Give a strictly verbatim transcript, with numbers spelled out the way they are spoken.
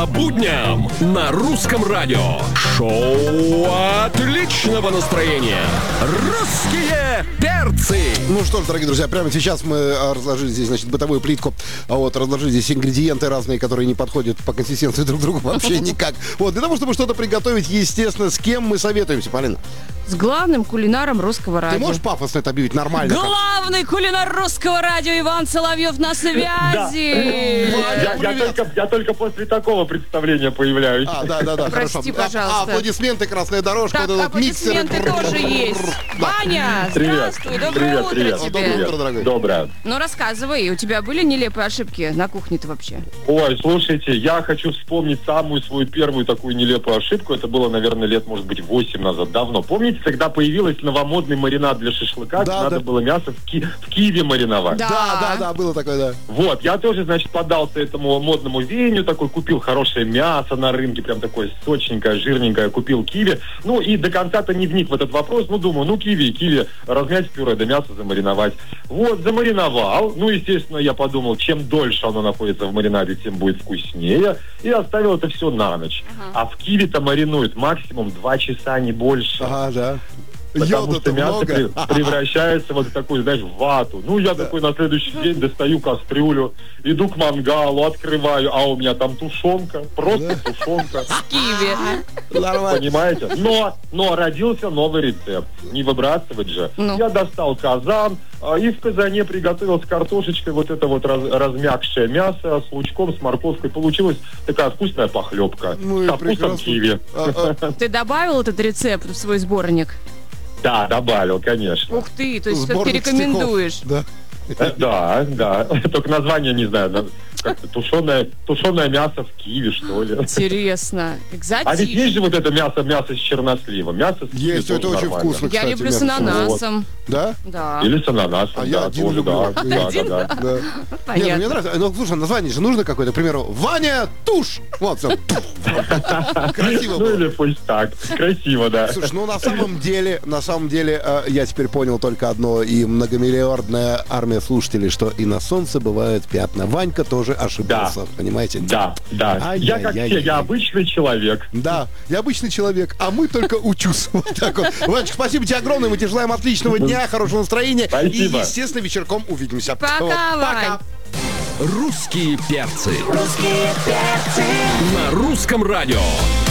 будням на русском радио. Шоу отличного настроения. Русские перцы. Ну что ж, дорогие друзья, прямо сейчас мы разложили здесь, значит, бытовую плитку. А вот разложили здесь ингредиенты разные, которые не подходят по консистенции друг другу вообще никак. Вот, для того, чтобы что-то приготовить, естественно, с кем мы советуемся, Полина? С главным кулинаром русского радио. Ты можешь пафосно это объявить нормально? Главный кулинар русского радио Иван Соловьев на связи. Я, я, только, я только после такого представления появляюсь. А, да, да, да, Прости, хорошо. пожалуйста. А, аплодисменты, красная дорожка, Так, вот этот миксер. аплодисменты тоже есть. Ваня, Привет. здравствуй, доброе Привет, утро привет. тебе. Доброе утро, дорогой. Доброе. Ну, рассказывай, у тебя были нелепые ошибки на кухне-то вообще? Ой, слушайте, я хочу вспомнить самую свою первую такую нелепую ошибку. Это было, наверное, лет, может быть, восемь назад, давно. Помните, когда появилась новомодный маринад для шашлыка, Да, надо да. было мясо в, ки- в киве мариновать? Да. Да, да, да, было такое, да. Вот, я тоже, значит, поддался этому модному веянию, такой, купил хорошее мясо на рынке, прям такое сочненькое, жирненькое, купил киви. Ну, и до конца-то не вник в этот вопрос, ну, думаю, ну, киви и киви, размять в пюре, да мясо замариновать. Вот, замариновал, ну, естественно, я подумал, чем дольше оно находится в маринаде, тем будет вкуснее, и оставил это все на ночь. Ага. А в киве-то маринует максимум два часа, не больше. Ага, да. Потому Йода-то что мясо много. при- превращается вот в такую, знаешь, в вату. Ну, я такой на следующий день достаю кастрюлю, иду к мангалу, открываю, а у меня там тушенка, просто тушенка. Киви. Нормально. Понимаете? Но, но родился новый рецепт. Не выбрасывать же. Ну. Я достал казан, а, и в казане приготовил с картошечкой вот это вот раз- размягшее мясо с лучком, с морковкой. Получилась такая вкусная похлебка. Ну и со вкусом прекрасно. киви. А, а, Ты добавил этот рецепт в свой сборник? Да, добавил, конечно. Ух ты, то есть сборник все-таки рекомендуешь. стихов. Да. Э, Да, да. Только название не знаю. на- Как-то тушеное, тушеное мясо в киви, что ли. Интересно. А ведь есть Экзотично. же вот это мясо, мясо с черносливом. Мясо с киви Есть, тоже это очень нормально. вкусно. Я кстати, люблю с мясо. ананасом. Да? Да. Или с ананасом, А да, я один тоже, люблю. да, да, да, да. Да. Не, ну, Понятно. мне нравится. Ну, слушай, название же нужно какое-то, к примеру, Ваня Тушь. Вот, все. Красиво Ну было. или пусть так. Красиво, да. Слушай, ну на самом деле, на самом деле, э, я теперь понял только одно, и многомиллиардная армия слушателей, что и на солнце бывают пятна. Ванька тоже ошибался, Да. понимаете? Да, да. Я как Ай-яй-яй-яй. все, я обычный человек. Да, я обычный человек, а мы только учусь. Вот так вот. Ванечка, спасибо тебе огромное, мы тебе желаем отличного дня, хорошего настроения. Спасибо. И, естественно, вечерком увидимся. Пока, Вот. Вань. Русские перцы. Русские перцы. На русском радио.